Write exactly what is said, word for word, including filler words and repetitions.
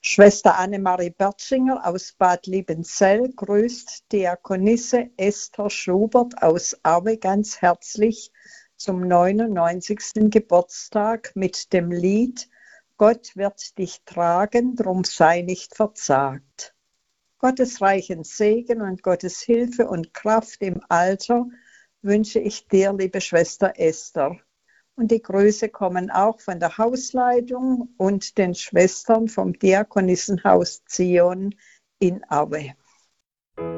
Schwester Annemarie Bertschinger aus Bad Liebenzell grüßt Diakonisse Esther Schubert aus Aue ganz herzlich zum neunundneunzigsten Geburtstag mit dem Lied Gott wird dich tragen, drum sei nicht verzagt. Gottes reichen Segen und Gottes Hilfe und Kraft im Alter wünsche ich dir, liebe Schwester Esther. Und die Grüße kommen auch von der Hausleitung und den Schwestern vom Diakonissenhaus Zion in Aue.